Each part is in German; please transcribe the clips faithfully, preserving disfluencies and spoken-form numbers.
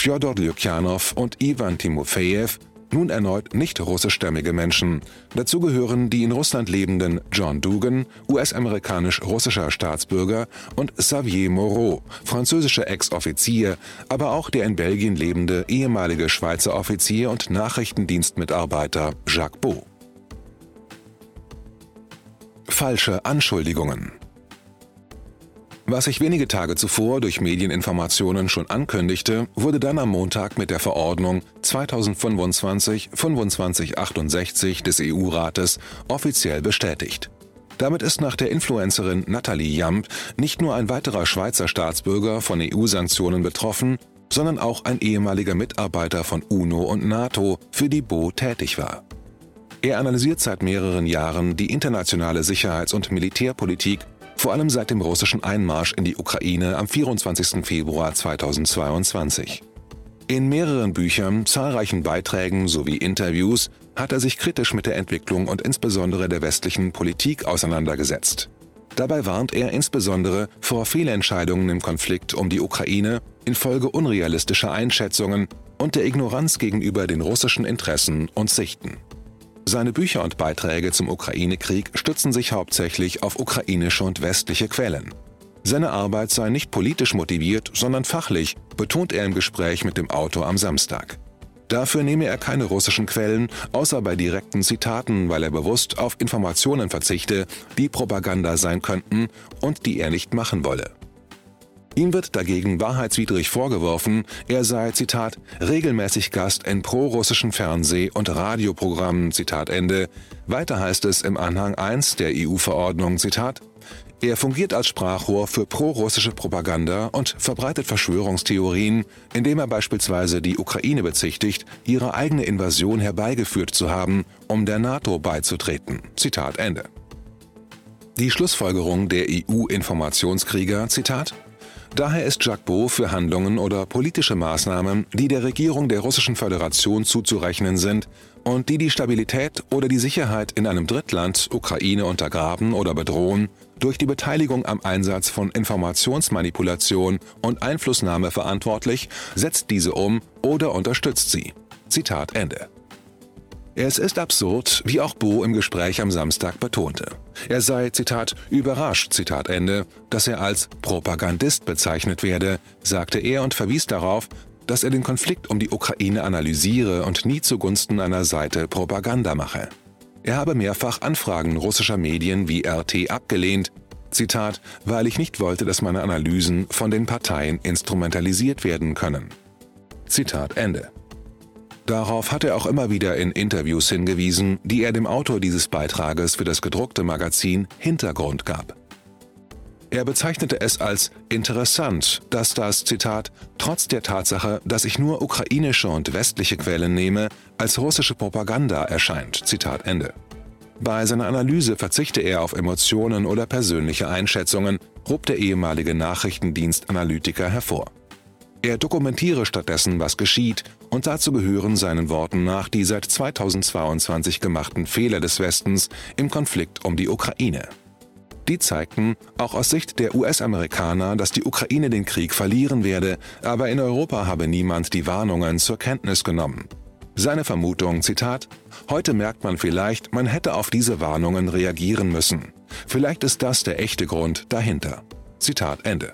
Fjodor Lukjanow und Iwan Timofejew nun erneut nicht russischstämmige Menschen. Dazu gehören die in Russland lebenden John Dugan, U S-amerikanisch-russischer Staatsbürger, und Xavier Moreau, französischer Ex-Offizier, aber auch der in Belgien lebende ehemalige Schweizer Offizier und Nachrichtendienstmitarbeiter Jacques Beau. Falsche Anschuldigungen. Was sich wenige Tage zuvor durch Medieninformationen schon ankündigte, wurde dann am Montag mit der Verordnung zweitausendfünfundzwanzig fünfundzwanzig achtundsechzig des E U-Rates offiziell bestätigt. Damit ist nach der Influencerin Nathalie Jamp nicht nur ein weiterer Schweizer Staatsbürger von E U-Sanktionen betroffen, sondern auch ein ehemaliger Mitarbeiter von UNO und NATO, für die Beau tätig war. Er analysiert seit mehreren Jahren die internationale Sicherheits- und Militärpolitik, vor allem seit dem russischen Einmarsch in die Ukraine am vierundzwanzigsten Februar zweitausendzweiundzwanzig. In mehreren Büchern, zahlreichen Beiträgen sowie Interviews hat er sich kritisch mit der Entwicklung und insbesondere der westlichen Politik auseinandergesetzt. Dabei warnt er insbesondere vor Fehlentscheidungen im Konflikt um die Ukraine infolge unrealistischer Einschätzungen und der Ignoranz gegenüber den russischen Interessen und Sichten. Seine Bücher und Beiträge zum Ukraine-Krieg stützen sich hauptsächlich auf ukrainische und westliche Quellen. Seine Arbeit sei nicht politisch motiviert, sondern fachlich, betont er im Gespräch mit dem Autor am Samstag. Dafür nehme er keine russischen Quellen, außer bei direkten Zitaten, weil er bewusst auf Informationen verzichte, die Propaganda sein könnten und die er nicht machen wolle. Ihm wird dagegen wahrheitswidrig vorgeworfen, er sei, Zitat, regelmäßig Gast in prorussischen Fernseh- und Radioprogrammen, Zitat Ende. Weiter heißt es im Anhang eins der E U-Verordnung, Zitat, er fungiert als Sprachrohr für prorussische Propaganda und verbreitet Verschwörungstheorien, indem er beispielsweise die Ukraine bezichtigt, ihre eigene Invasion herbeigeführt zu haben, um der NATO beizutreten, Zitat Ende. Die Schlussfolgerung der E U-Informationskrieger, Zitat, daher ist Jacques Beau für Handlungen oder politische Maßnahmen, die der Regierung der Russischen Föderation zuzurechnen sind und die die Stabilität oder die Sicherheit in einem Drittland, Ukraine, untergraben oder bedrohen, durch die Beteiligung am Einsatz von Informationsmanipulation und Einflussnahme verantwortlich, setzt diese um oder unterstützt sie. Zitat Ende. Es ist absurd, wie auch Beau im Gespräch am Samstag betonte. Er sei, Zitat, überrascht, Zitat Ende, dass er als Propagandist bezeichnet werde, sagte er und verwies darauf, dass er den Konflikt um die Ukraine analysiere und nie zugunsten einer Seite Propaganda mache. Er habe mehrfach Anfragen russischer Medien wie R T abgelehnt, Zitat, weil ich nicht wollte, dass meine Analysen von den Parteien instrumentalisiert werden können. Zitat Ende. Darauf hat er auch immer wieder in Interviews hingewiesen, die er dem Autor dieses Beitrages für das gedruckte Magazin Hintergrund gab. Er bezeichnete es als interessant, dass das, Zitat, trotz der Tatsache, dass ich nur ukrainische und westliche Quellen nehme, als russische Propaganda erscheint, Zitat Ende. Bei seiner Analyse verzichte er auf Emotionen oder persönliche Einschätzungen, hob der ehemalige Nachrichtendienstanalytiker hervor. Er dokumentiere stattdessen, was geschieht, und dazu gehören seinen Worten nach die seit zweitausendzweiundzwanzig gemachten Fehler des Westens im Konflikt um die Ukraine. Die zeigten, auch aus Sicht der U S-Amerikaner, dass die Ukraine den Krieg verlieren werde, aber in Europa habe niemand die Warnungen zur Kenntnis genommen. Seine Vermutung, Zitat, heute merkt man vielleicht, man hätte auf diese Warnungen reagieren müssen. Vielleicht ist das der echte Grund dahinter. Zitat Ende.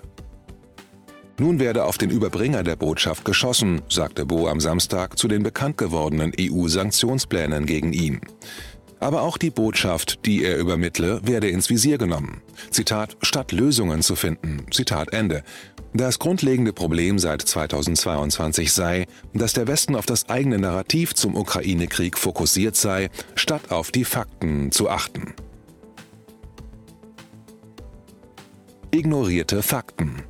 Nun werde auf den Überbringer der Botschaft geschossen, sagte Beau am Samstag zu den bekannt gewordenen E U-Sanktionsplänen gegen ihn. Aber auch die Botschaft, die er übermittle, werde ins Visier genommen. Zitat, statt Lösungen zu finden. Zitat Ende. Das grundlegende Problem seit zweitausendzweiundzwanzig sei, dass der Westen auf das eigene Narrativ zum Ukraine-Krieg fokussiert sei, statt auf die Fakten zu achten. Ignorierte Fakten.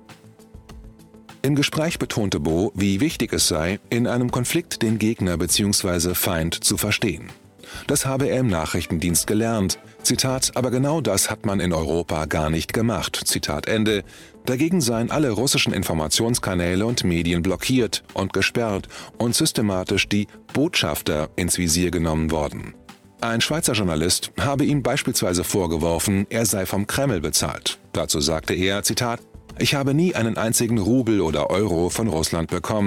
Im Gespräch betonte Beau, wie wichtig es sei, in einem Konflikt den Gegner bzw. Feind zu verstehen. Das habe er im Nachrichtendienst gelernt. Zitat, aber genau das hat man in Europa gar nicht gemacht. Zitat Ende. Dagegen seien alle russischen Informationskanäle und Medien blockiert und gesperrt und systematisch die Botschafter ins Visier genommen worden. Ein Schweizer Journalist habe ihm beispielsweise vorgeworfen, er sei vom Kreml bezahlt. Dazu sagte er, Zitat, ich habe nie einen einzigen Rubel oder Euro von Russland bekommen.